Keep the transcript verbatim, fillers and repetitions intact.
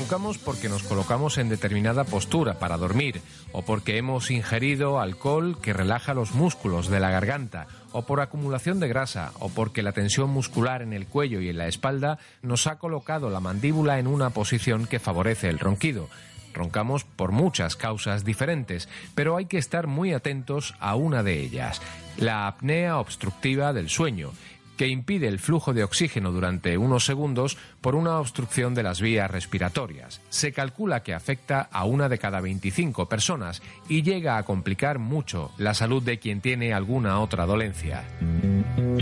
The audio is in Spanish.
Roncamos porque nos colocamos en determinada postura para dormir, o porque hemos ingerido alcohol que relaja los músculos de la garganta, o por acumulación de grasa, o porque la tensión muscular en el cuello y en la espalda nos ha colocado la mandíbula en una posición que favorece el ronquido. Roncamos por muchas causas diferentes, pero hay que estar muy atentos a una de ellas, la apnea obstructiva del sueño, que impide el flujo de oxígeno durante unos segundos por una obstrucción de las vías respiratorias. Se calcula que afecta a una de cada veinticinco personas y llega a complicar mucho la salud de quien tiene alguna otra dolencia.